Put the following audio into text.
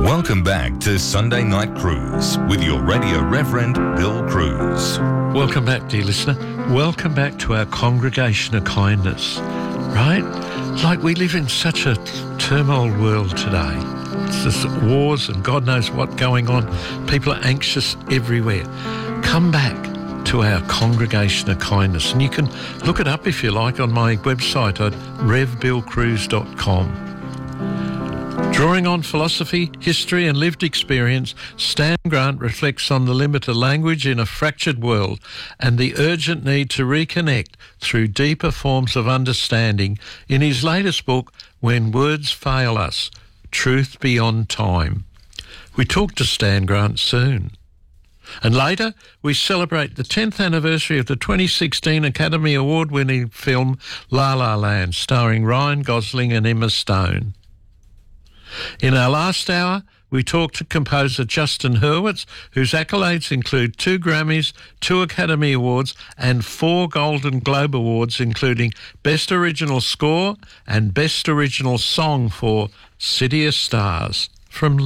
Welcome back to Sunday Night Cruise with your Radio Reverend Bill Cruz. Welcome back, dear listener. Welcome back to our Congregation of Kindness, right? Like we live in such a turmoil world today. It's just wars and God knows what going on. People are anxious everywhere. Come back to our Congregation of Kindness, and you can look it up if you like on my website at revbillcruz.com. Drawing on philosophy, history and lived experience, Stan Grant reflects on the limited language in a fractured world and the urgent need to reconnect through deeper forms of understanding in his latest book, When Words Fail Us, Truth Beyond Time. We talk to Stan Grant soon. And later, we celebrate the 10th anniversary of the 2016 Academy Award-winning film La La Land, starring Ryan Gosling and Emma Stone. In our last hour, we talked to composer Justin Hurwitz, whose accolades include 2 Grammys, 2 Academy Awards and 4 Golden Globe Awards, including Best Original Score and Best Original Song for City of Stars from